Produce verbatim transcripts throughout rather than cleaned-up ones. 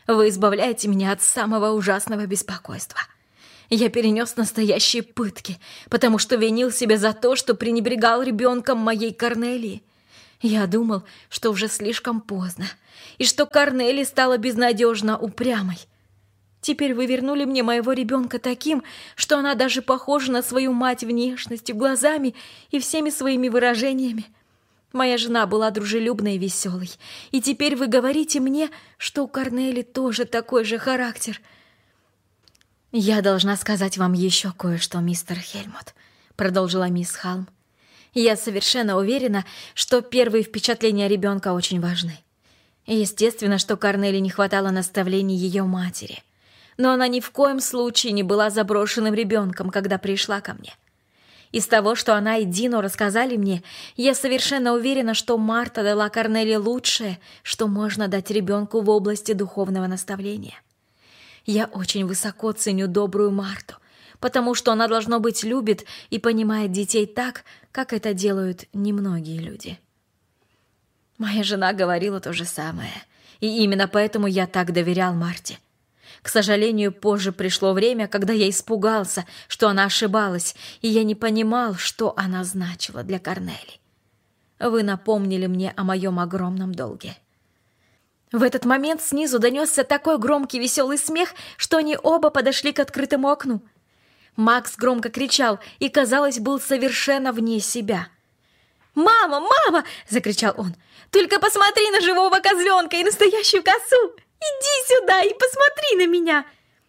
Вы избавляете меня от самого ужасного беспокойства. Я перенес настоящие пытки, потому что винил себя за то, что пренебрегал ребенком моей Корнелии. Я думал, что уже слишком поздно, и что Корнели стала безнадежно упрямой. Теперь вы вернули мне моего ребенка таким, что она даже похожа на свою мать внешностью, глазами и всеми своими выражениями. Моя жена была дружелюбной и веселой, и теперь вы говорите мне, что у Корнели тоже такой же характер. «Я должна сказать вам еще кое-что, мистер Хельмут», — продолжила мисс Халм. «Я совершенно уверена, что первые впечатления ребенка очень важны. Естественно, что Корнели не хватало наставлений ее матери, но она ни в коем случае не была заброшенным ребенком, когда пришла ко мне. Из того, что она и Дино рассказали мне, я совершенно уверена, что Марта дала Корнели лучшее, что можно дать ребенку в области духовного наставления. Я очень высоко ценю добрую Марту, потому что она, должно быть, любит и понимает детей так, как это делают немногие люди. Моя жена говорила то же самое, и именно поэтому я так доверял Марте. К сожалению, позже пришло время, когда я испугался, что она ошибалась, и я не понимал, что она значила для Корнели. Вы напомнили мне о моем огромном долге». В этот момент снизу донесся такой громкий веселый смех, что они оба подошли к открытому окну. Макс громко кричал и, казалось, был совершенно вне себя. «Мама, мама!» — закричал он. «Только посмотри на живого козленка и настоящую косу! Иди сюда и посмотри на меня!»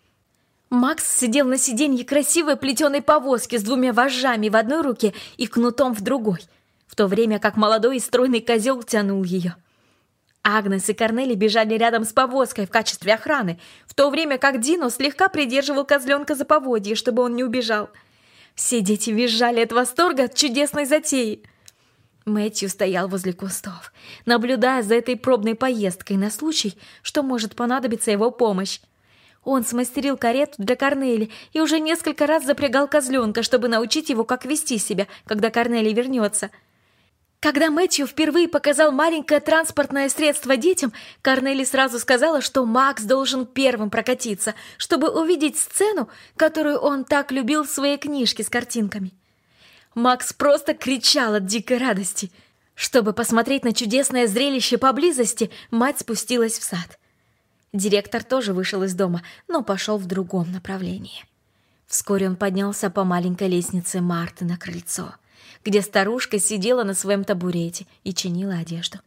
Макс сидел на сиденье красивой плетеной повозки с двумя вожжами в одной руке и кнутом в другой, в то время как молодой и стройный козел тянул ее. Агнес и Корнели бежали рядом с повозкой в качестве охраны, в то время как Дино слегка придерживал козленка за поводье, чтобы он не убежал. Все дети визжали от восторга от чудесной затеи. Мэтью стоял возле кустов, наблюдая за этой пробной поездкой на случай, что может понадобиться его помощь. Он смастерил карету для Корнели и уже несколько раз запрягал козленка, чтобы научить его, как вести себя, когда Корнели вернется. Когда Мэтью впервые показал маленькое транспортное средство детям, Корнели сразу сказала, что Макс должен первым прокатиться, чтобы увидеть сцену, которую он так любил в своей книжке с картинками. Макс просто кричал от дикой радости. Чтобы посмотреть на чудесное зрелище поблизости, мать спустилась в сад. Директор тоже вышел из дома, но пошел в другом направлении. Вскоре он поднялся по маленькой лестнице Марты на крыльцо, где старушка сидела на своем табурете и чинила одежду.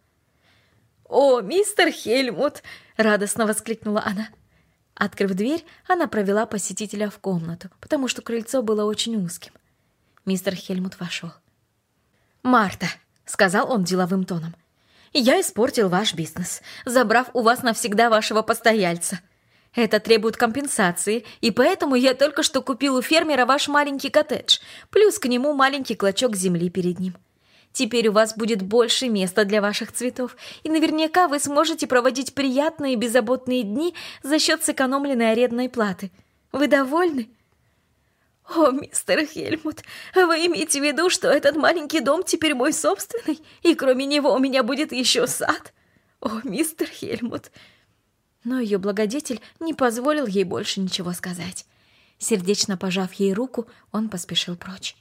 «О, мистер Хельмут!» — радостно воскликнула она. Открыв дверь, она провела посетителя в комнату, потому что крыльцо было очень узким. Мистер Хельмут вошел. «Марта», — сказал он деловым тоном, — «я испортил ваш бизнес, забрав у вас навсегда вашего постояльца. Это требует компенсации, и поэтому я только что купил у фермера ваш маленький коттедж, плюс к нему маленький клочок земли перед ним. Теперь у вас будет больше места для ваших цветов, и наверняка вы сможете проводить приятные и беззаботные дни за счет сэкономленной арендной платы. Вы довольны?» «О, мистер Хельмут, вы имеете в виду, что этот маленький дом теперь мой собственный, и кроме него у меня будет еще сад? О, мистер Хельмут!» Но ее благодетель не позволил ей больше ничего сказать. Сердечно пожав ей руку, он поспешил прочь.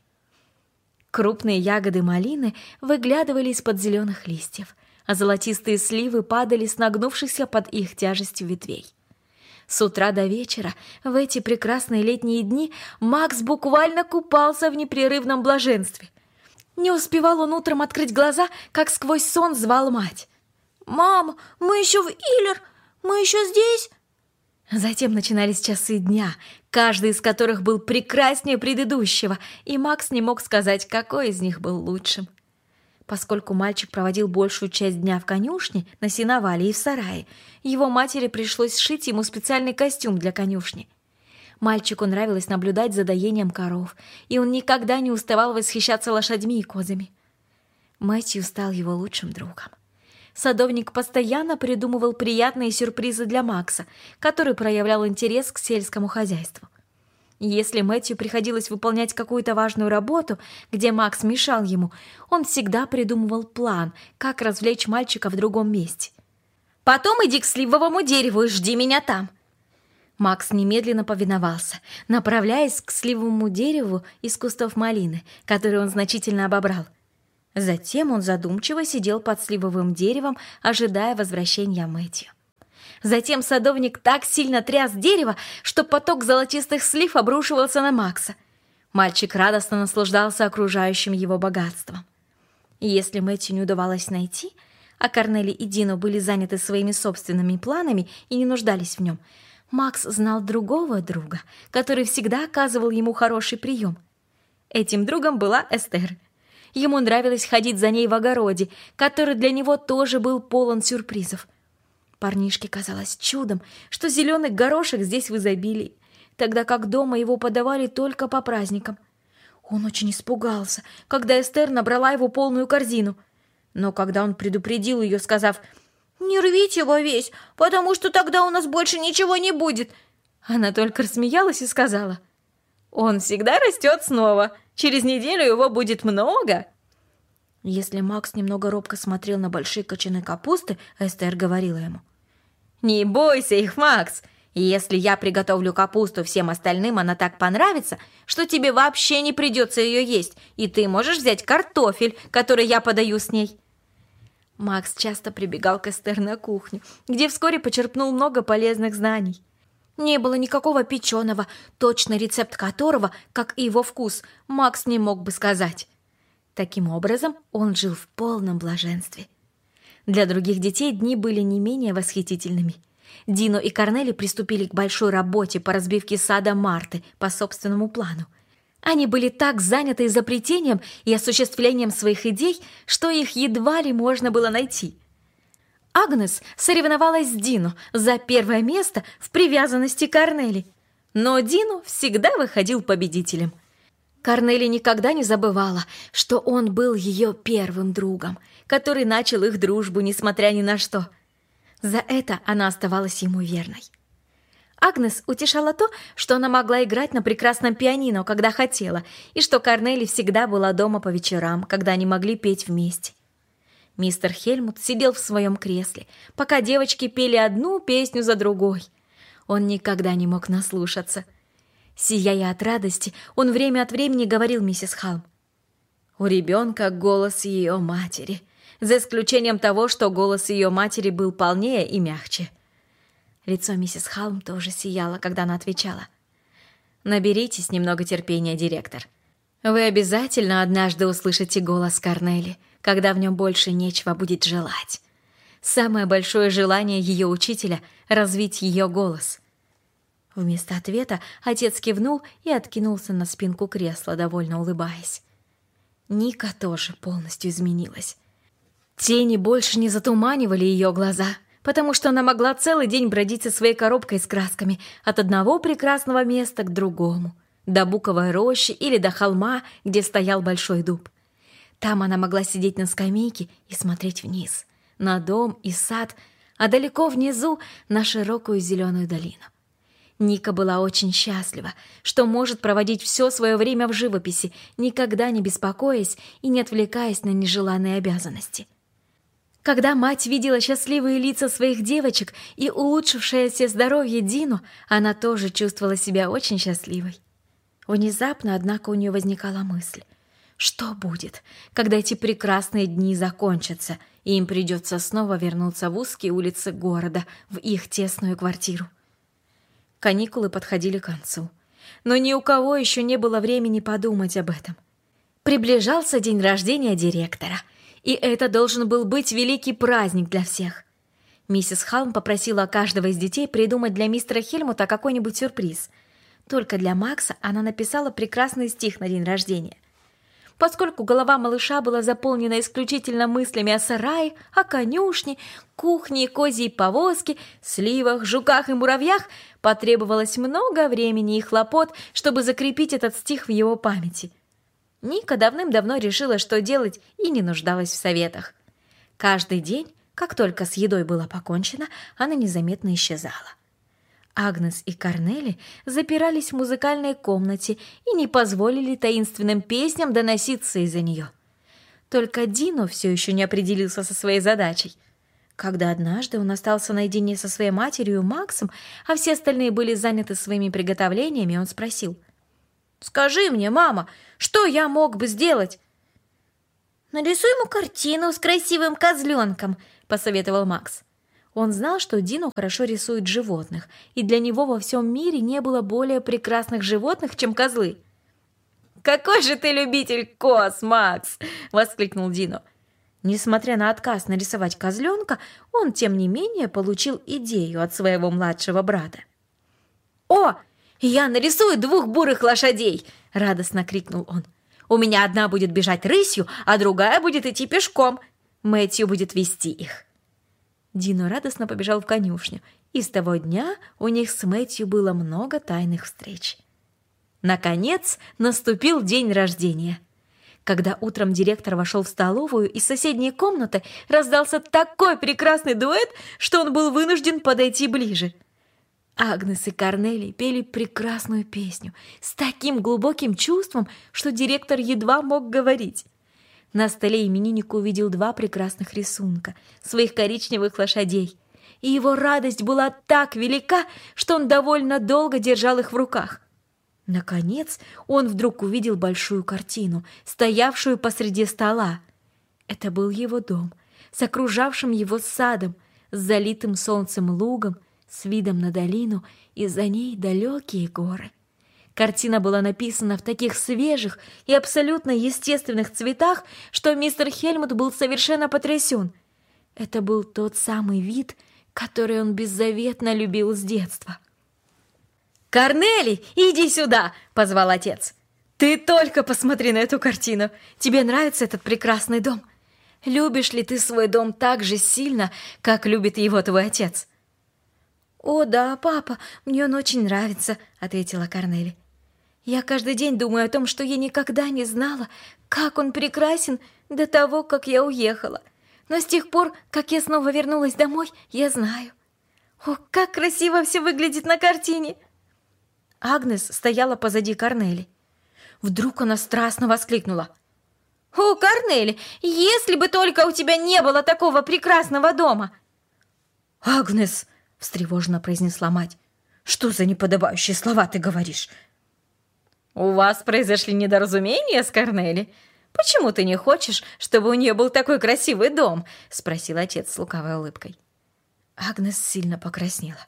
Крупные ягоды малины выглядывали из-под зеленых листьев, а золотистые сливы падали с нагнувшихся под их тяжестью ветвей. С утра до вечера, в эти прекрасные летние дни, Макс буквально купался в непрерывном блаженстве. Не успевал он утром открыть глаза, как сквозь сон звал мать. «Мама, мы еще в Иллер! Мы еще здесь?» Затем начинались часы дня, каждый из которых был прекраснее предыдущего, и Макс не мог сказать, какой из них был лучшим. Поскольку мальчик проводил большую часть дня в конюшне, на сеновале и в сарае, его матери пришлось сшить ему специальный костюм для конюшни. Мальчику нравилось наблюдать за доением коров, и он никогда не уставал восхищаться лошадьми и козами. Мэтью стал его лучшим другом. Садовник постоянно придумывал приятные сюрпризы для Макса, который проявлял интерес к сельскому хозяйству. Если Мэтью приходилось выполнять какую-то важную работу, где Макс мешал ему, он всегда придумывал план, как развлечь мальчика в другом месте. Потом иди к сливовому дереву и жди меня там». Макс немедленно повиновался, направляясь к сливовому дереву из кустов малины, который он значительно обобрал. Затем он задумчиво сидел под сливовым деревом, ожидая возвращения Мэтью. Затем садовник так сильно тряс дерево, что поток золотистых слив обрушивался на Макса. Мальчик радостно наслаждался окружающим его богатством. И если Мэтью не удавалось найти, а Корнели и Дино были заняты своими собственными планами и не нуждались в нем, Макс знал другого друга, который всегда оказывал ему хороший прием. Этим другом была Эстер. Ему нравилось ходить за ней в огороде, который для него тоже был полон сюрпризов. Парнишке казалось чудом, что зеленый горошек здесь в изобилии, тогда как дома его подавали только по праздникам. Он очень испугался, когда Эстер набрала его полную корзину. Но когда он предупредил ее, сказав: «Не рвите его весь, потому что тогда у нас больше ничего не будет», она только рассмеялась и сказала: «Он всегда растет снова, через неделю его будет много». Если Макс немного робко смотрел на большие кочаны капусты, Эстер говорила ему: «Не бойся их, Макс. Если я приготовлю капусту всем остальным, она так понравится, что тебе вообще не придется ее есть, и ты можешь взять картофель, который я подаю с ней». Макс часто прибегал к Эстер на кухню, где вскоре почерпнул много полезных знаний. Не было никакого печеного, точный рецепт которого, как и его вкус, Макс не мог бы сказать. Таким образом, он жил в полном блаженстве. Для других детей дни были не менее восхитительными. Дино и Корнели приступили к большой работе по разбивке сада Марты по собственному плану. Они были так заняты изобретением и осуществлением своих идей, что их едва ли можно было найти. Агнес соревновалась с Дино за первое место в привязанности к Корнели, но Дино всегда выходил победителем. Корнели никогда не забывала, что он был ее первым другом, который начал их дружбу, несмотря ни на что. За это она оставалась ему верной. Агнес утешала то, что она могла играть на прекрасном пианино, когда хотела, и что Корнели всегда была дома по вечерам, когда они могли петь вместе. Мистер Хельмут сидел в своем кресле, пока девочки пели одну песню за другой. Он никогда не мог наслушаться. Сияя от радости, он время от времени говорил миссис Халм: «У ребенка голос ее матери, за исключением того, что голос ее матери был полнее и мягче». Лицо миссис Халм тоже сияло, когда она отвечала: «Наберитесь немного терпения, директор. Вы обязательно однажды услышите голос Корнели, когда в нем больше нечего будет желать. Самое большое желание ее учителя — развить ее голос». Вместо ответа отец кивнул и откинулся на спинку кресла, довольно улыбаясь. Ника тоже полностью изменилась. Тени больше не затуманивали ее глаза, потому что она могла целый день бродить со своей коробкой с красками от одного прекрасного места к другому, до буковой рощи или до холма, где стоял большой дуб. Там она могла сидеть на скамейке и смотреть вниз, на дом и сад, а далеко внизу на широкую зеленую долину. Ника была очень счастлива, что может проводить все свое время в живописи, никогда не беспокоясь и не отвлекаясь на нежеланные обязанности. Когда мать видела счастливые лица своих девочек и улучшившееся здоровье Дину, она тоже чувствовала себя очень счастливой. Внезапно, однако, у нее возникала мысль: что будет, когда эти прекрасные дни закончатся, и им придется снова вернуться в узкие улицы города, в их тесную квартиру? Каникулы подходили к концу, но ни у кого еще не было времени подумать об этом. Приближался день рождения директора, и это должен был быть великий праздник для всех. Миссис Халм попросила каждого из детей придумать для мистера Хельмута какой-нибудь сюрприз. Только для Макса она написала прекрасный стих на день рождения. Поскольку голова малыша была заполнена исключительно мыслями о сарае, о конюшне, кухне и козьей повозке, сливах, жуках и муравьях, потребовалось много времени и хлопот, чтобы закрепить этот стих в его памяти. Ника давным-давно решила, что делать, и не нуждалась в советах. Каждый день, как только с едой было покончено, она незаметно исчезала. Агнес и Корнели запирались в музыкальной комнате и не позволили таинственным песням доноситься из-за нее. Только Дино все еще не определился со своей задачей. Когда однажды он остался наедине со своей матерью и Максом, а все остальные были заняты своими приготовлениями, он спросил: «Скажи мне, мама, что я мог бы сделать?» «Нарисуй ему картину с красивым козленком», — посоветовал Макс. Он знал, что Дино хорошо рисует животных, и для него во всем мире не было более прекрасных животных, чем козлы. «Какой же ты любитель коз, Макс!» — воскликнул Дино. Несмотря на отказ нарисовать козленка, он, тем не менее, получил идею от своего младшего брата. «О, я нарисую двух бурых лошадей!» — радостно крикнул он. «У меня одна будет бежать рысью, а другая будет идти пешком. Мэтью будет вести их». Дино радостно побежал в конюшню, и с того дня у них с Мэтью было много тайных встреч. Наконец наступил день рождения. Когда утром директор вошел в столовую, из соседней комнаты раздался такой прекрасный дуэт, что он был вынужден подойти ближе. Агнес и Корнелий пели прекрасную песню с таким глубоким чувством, что директор едва мог говорить. На столе именинник увидел два прекрасных рисунка своих коричневых лошадей, и его радость была так велика, что он довольно долго держал их в руках. Наконец он вдруг увидел большую картину, стоявшую посреди стола. Это был его дом, с окружавшим его садом, с залитым солнцем лугом, с видом на долину, и за ней далекие горы. Картина была написана в таких свежих и абсолютно естественных цветах, что мистер Хельмут был совершенно потрясен. Это был тот самый вид, который он беззаветно любил с детства. «Корнелий, иди сюда!» — позвал отец. «Ты только посмотри на эту картину! Тебе нравится этот прекрасный дом? Любишь ли ты свой дом так же сильно, как любит его твой отец?» «О, да, папа, мне он очень нравится», — ответила Корнели. «Я каждый день думаю о том, что я никогда не знала, как он прекрасен до того, как я уехала. Но с тех пор, как я снова вернулась домой, я знаю. О, как красиво все выглядит на картине!» Агнес стояла позади Корнели. Вдруг она страстно воскликнула: «О, Корнели, если бы только у тебя не было такого прекрасного дома!» «Агнес!» — встревоженно произнесла мать. «Что за неподобающие слова ты говоришь?» «У вас произошли недоразумения с Корнели? Почему ты не хочешь, чтобы у нее был такой красивый дом?» — спросил отец с лукавой улыбкой. Агнес сильно покраснела.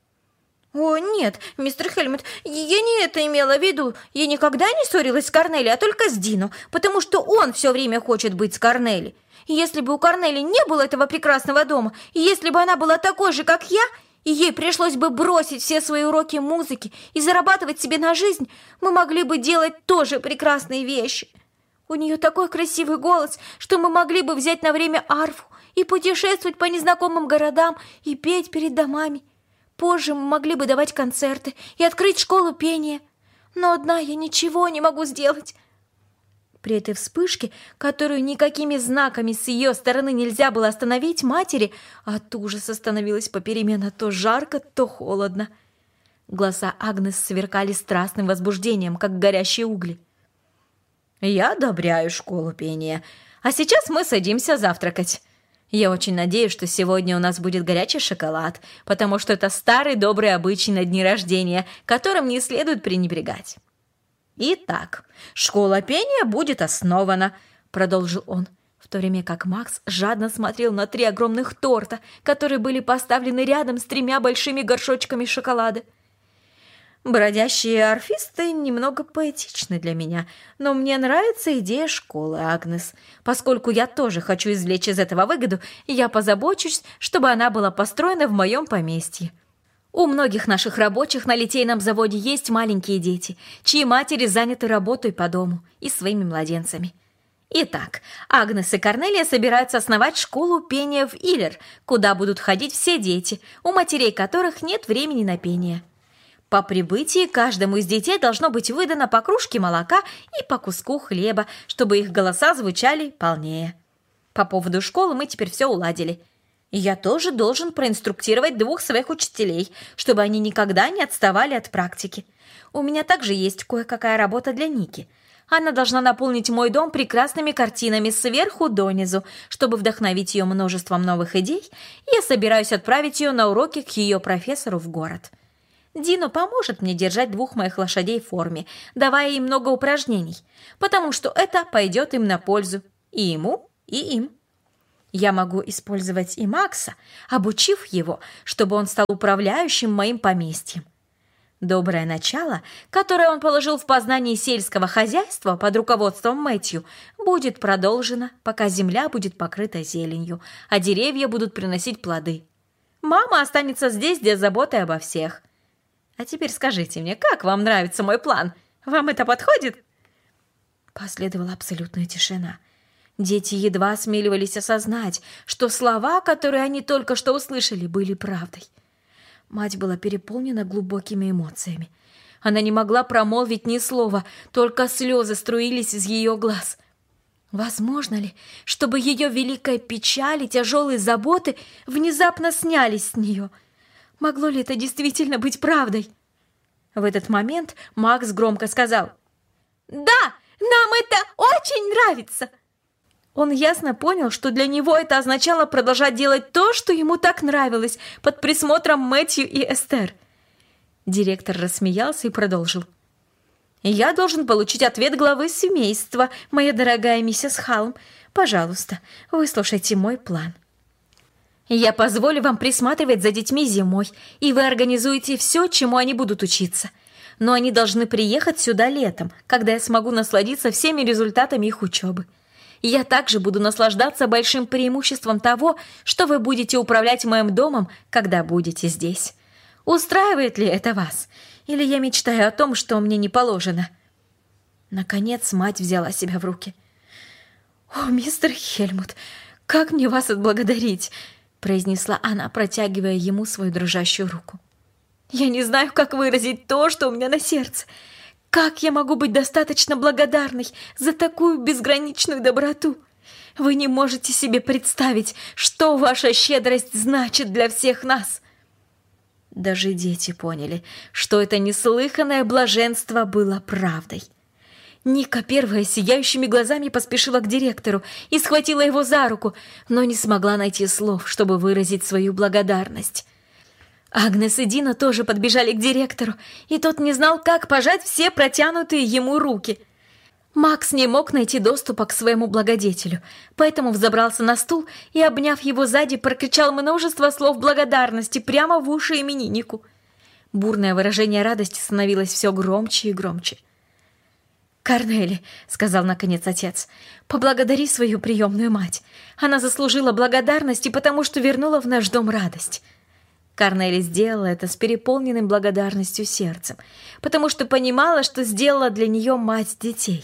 «О, нет, мистер Хельмут, я не это имела в виду. Я никогда не ссорилась с Корнели, а только с Дино, потому что он все время хочет быть с Корнели. Если бы у Корнели не было этого прекрасного дома, и если бы она была такой же, как я, и ей пришлось бы бросить все свои уроки музыки и зарабатывать себе на жизнь, мы могли бы делать тоже прекрасные вещи. У нее такой красивый голос, что мы могли бы взять на время арфу и путешествовать по незнакомым городам и петь перед домами. Позже мы могли бы давать концерты и открыть школу пения. Но одна я ничего не могу сделать». При этой вспышке, которую никакими знаками с ее стороны нельзя было остановить, матери от ужаса становилось попеременно то жарко, то холодно. Глаза Агнес сверкали страстным возбуждением, как горящие угли. «Я одобряю школу пения, а сейчас мы садимся завтракать. Я очень надеюсь, что сегодня у нас будет горячий шоколад, потому что это старый добрый обычай на дни рождения, которым не следует пренебрегать. Итак, школа пения будет основана», — продолжил он, в то время как Макс жадно смотрел на три огромных торта, которые были поставлены рядом с тремя большими горшочками шоколада. «Бродящие орфисты немного поэтичны для меня, но мне нравится идея школы, Агнес. Поскольку я тоже хочу извлечь из этого выгоду, я позабочусь, чтобы она была построена в моем поместье. У многих наших рабочих на литейном заводе есть маленькие дети, чьи матери заняты работой по дому и своими младенцами. Итак, Агнес и Корнелия собираются основать школу пения в Иллер, куда будут ходить все дети, у матерей которых нет времени на пение. По прибытии каждому из детей должно быть выдано по кружке молока и по куску хлеба, чтобы их голоса звучали полнее. По поводу школы мы теперь все уладили. И я тоже должен проинструктировать двух своих учителей, чтобы они никогда не отставали от практики. У меня также есть кое-какая работа для Ники. Она должна наполнить мой дом прекрасными картинами сверху донизу. Чтобы вдохновить ее множеством новых идей, я собираюсь отправить ее на уроки к ее профессору в город. Дино поможет мне держать двух моих лошадей в форме, давая им много упражнений, потому что это пойдет им на пользу, и ему, и им. Я могу использовать и Макса, обучив его, чтобы он стал управляющим моим поместьем. Доброе начало, которое он положил в познании сельского хозяйства под руководством Мэтью, будет продолжено, пока земля будет покрыта зеленью, а деревья будут приносить плоды. Мама останется здесь для заботы обо всех. А теперь скажите мне, как вам нравится мой план? Вам это подходит?» Последовала абсолютная тишина. Дети едва осмеливались осознать, что слова, которые они только что услышали, были правдой. Мать была переполнена глубокими эмоциями. Она не могла промолвить ни слова, только слезы струились из ее глаз. Возможно ли, чтобы ее великая печаль и тяжелые заботы внезапно снялись с нее? Могло ли это действительно быть правдой? В этот момент Макс громко сказал: «Да, нам это очень нравится!» Он ясно понял, что для него это означало продолжать делать то, что ему так нравилось, под присмотром Мэтью и Эстер. Директор рассмеялся и продолжил: «Я должен получить ответ главы семейства, моя дорогая миссис Халм. Пожалуйста, выслушайте мой план. Я позволю вам присматривать за детьми зимой, и вы организуете все, чему они будут учиться. Но они должны приехать сюда летом, когда я смогу насладиться всеми результатами их учебы. Я также буду наслаждаться большим преимуществом того, что вы будете управлять моим домом, когда будете здесь. Устраивает ли это вас? Или я мечтаю о том, что мне не положено?» Наконец мать взяла себя в руки. «О, мистер Хельмут, как мне вас отблагодарить?» произнесла она, протягивая ему свою дрожащую руку. «Я не знаю, как выразить то, что у меня на сердце. Как я могу быть достаточно благодарной за такую безграничную доброту? Вы не можете себе представить, что ваша щедрость значит для всех нас». Даже дети поняли, что это неслыханное блаженство было правдой. Ника первая сияющими глазами поспешила к директору и схватила его за руку, но не смогла найти слов, чтобы выразить свою благодарность. Агнес и Дина тоже подбежали к директору, и тот не знал, как пожать все протянутые ему руки. Макс не мог найти доступа к своему благодетелю, поэтому взобрался на стул и, обняв его сзади, прокричал множество слов благодарности прямо в уши имениннику. Бурное выражение радости становилось все громче и громче. «Корнели», — сказал наконец отец, — «поблагодари свою приемную мать. Она заслужила благодарности, потому что вернула в наш дом радость». Корнели сделала это с переполненным благодарностью сердцем, потому что понимала, что сделала для нее мать детей.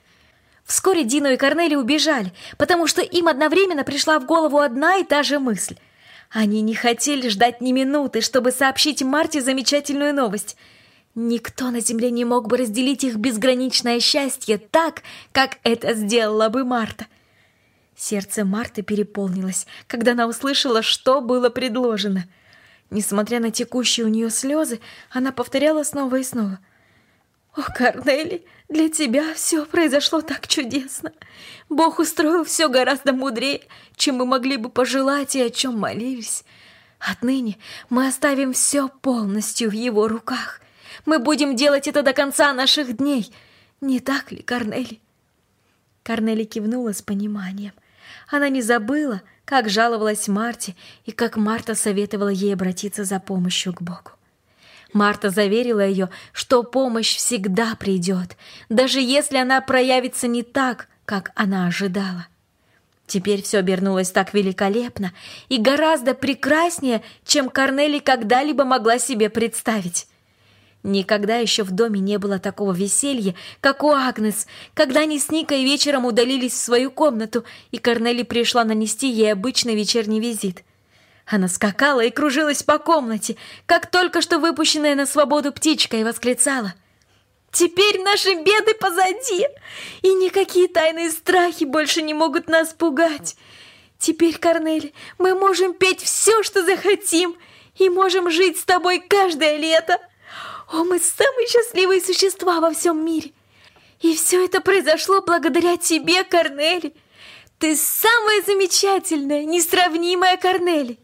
Вскоре Дино и Корнели убежали, потому что им одновременно пришла в голову одна и та же мысль. Они не хотели ждать ни минуты, чтобы сообщить Марте замечательную новость. Никто на земле не мог бы разделить их безграничное счастье так, как это сделала бы Марта. Сердце Марты переполнилось, когда она услышала, что было предложено. Несмотря на текущие у нее слезы, она повторяла снова и снова: «О, Корнели, для тебя все произошло так чудесно. Бог устроил все гораздо мудрее, чем мы могли бы пожелать и о чем молились. Отныне мы оставим все полностью в его руках. Мы будем делать это до конца наших дней. Не так ли, Корнели?» Корнели кивнула с пониманием. Она не забыла, как жаловалась Марте и как Марта советовала ей обратиться за помощью к Богу. Марта заверила ее, что помощь всегда придет, даже если она проявится не так, как она ожидала. Теперь все обернулось так великолепно и гораздо прекраснее, чем Корнели когда-либо могла себе представить. Никогда еще в доме не было такого веселья, как у Агнес, когда они с Никой вечером удалились в свою комнату, и Корнели пришла нанести ей обычный вечерний визит. Она скакала и кружилась по комнате, как только что выпущенная на свободу птичка, и восклицала: «Теперь наши беды позади, и никакие тайные страхи больше не могут нас пугать. Теперь, Корнели, мы можем петь все, что захотим, и можем жить с тобой каждое лето. О, мы самые счастливые существа во всем мире! И все это произошло благодаря тебе, Корнели. Ты самая замечательная, несравнимая Корнели.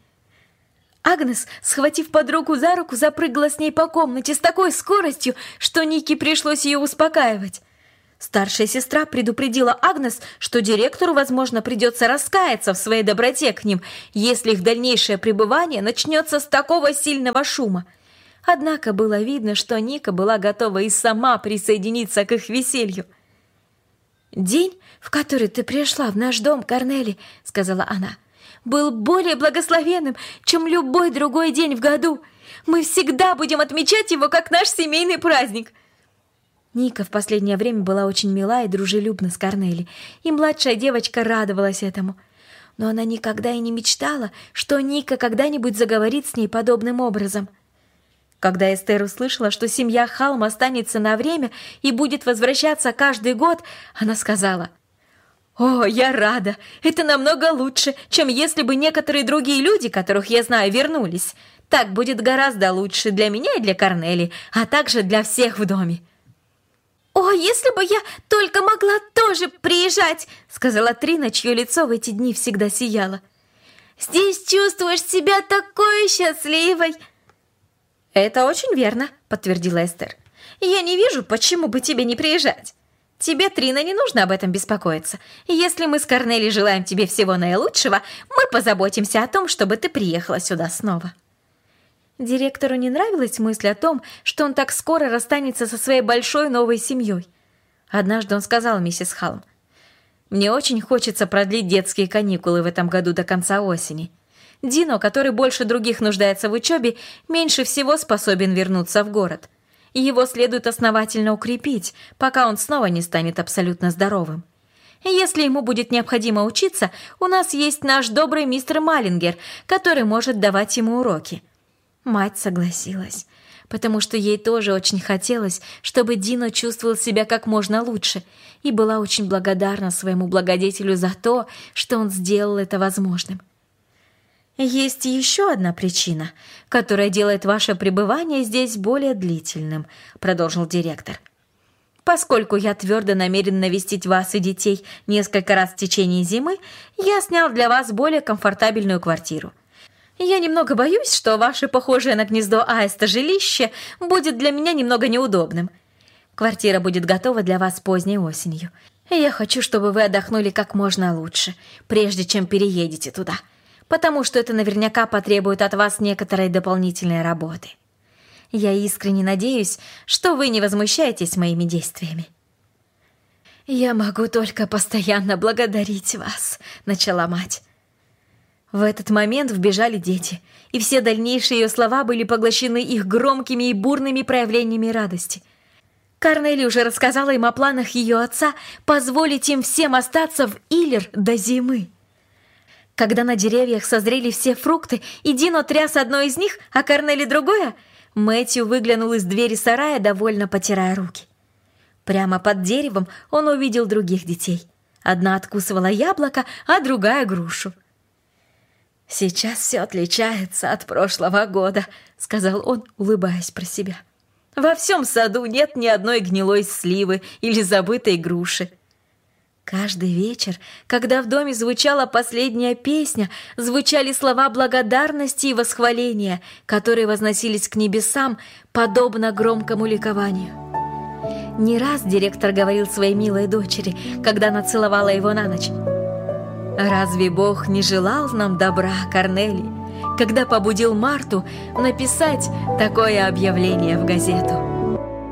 Агнес, схватив подругу за руку, запрыгала с ней по комнате с такой скоростью, что Нике пришлось ее успокаивать. Старшая сестра предупредила Агнес, что директору, возможно, придется раскаяться в своей доброте к ним, если их дальнейшее пребывание начнется с такого сильного шума. Однако было видно, что Ника была готова и сама присоединиться к их веселью. «День, в который ты пришла в наш дом, Корнели, — сказала она, — был более благословенным, чем любой другой день в году. Мы всегда будем отмечать его как наш семейный праздник». Ника в последнее время была очень мила и дружелюбна с Корнели, и младшая девочка радовалась этому. Но она никогда и не мечтала, что Ника когда-нибудь заговорит с ней подобным образом. Когда Эстер услышала, что семья Халм останется на время и будет возвращаться каждый год, она сказала: «О, я рада! Это намного лучше, чем если бы некоторые другие люди, которых я знаю, вернулись. Так будет гораздо лучше для меня и для Корнели, а также для всех в доме». «О, если бы я только могла тоже приезжать!» — сказала Трина, чье лицо в эти дни всегда сияло. «Здесь чувствуешь себя такой счастливой!» «Это очень верно», — подтвердила Эстер. «Я не вижу, почему бы тебе не приезжать. Тебе, Трина, не нужно об этом беспокоиться. Если мы с Корнели желаем тебе всего наилучшего, мы позаботимся о том, чтобы ты приехала сюда снова». Директору не нравилась мысль о том, что он так скоро расстанется со своей большой новой семьей. Однажды он сказал миссис Халм: «Мне очень хочется продлить детские каникулы в этом году до конца осени. Дино, который больше других нуждается в учебе, меньше всего способен вернуться в город. Его следует основательно укрепить, пока он снова не станет абсолютно здоровым. Если ему будет необходимо учиться, у нас есть наш добрый мистер Маллингер, который может давать ему уроки». Мать согласилась, потому что ей тоже очень хотелось, чтобы Дино чувствовал себя как можно лучше, и была очень благодарна своему благодетелю за то, что он сделал это возможным. «Есть еще одна причина, которая делает ваше пребывание здесь более длительным», — продолжил директор. «Поскольку я твердо намерен навестить вас и детей несколько раз в течение зимы, я снял для вас более комфортабельную квартиру. Я немного боюсь, что ваше похожее на гнездо аиста жилище будет для меня немного неудобным. Квартира будет готова для вас поздней осенью. Я хочу, чтобы вы отдохнули как можно лучше, прежде чем переедете туда, потому что это наверняка потребует от вас некоторой дополнительной работы. Я искренне надеюсь, что вы не возмущаетесь моими действиями». «Я могу только постоянно благодарить вас», — начала мать. В этот момент вбежали дети, и все дальнейшие ее слова были поглощены их громкими и бурными проявлениями радости. Корнели уже рассказала им о планах ее отца позволить им всем остаться в Иллер до зимы. Когда на деревьях созрели все фрукты, и Дино тряс одно из них, а Корнели другое, Мэтью выглянул из двери сарая, довольно потирая руки. Прямо под деревом он увидел других детей. Одна откусывала яблоко, а другая — грушу. «Сейчас все отличается от прошлого года», — сказал он, улыбаясь про себя. «Во всем саду нет ни одной гнилой сливы или забытой груши». Каждый вечер, когда в доме звучала последняя песня, звучали слова благодарности и восхваления, которые возносились к небесам, подобно громкому ликованию. Не раз директор говорил своей милой дочери, когда она целовала его на ночь: «Разве Бог не желал нам добра, Корнели, когда побудил Марту написать такое объявление в газету?»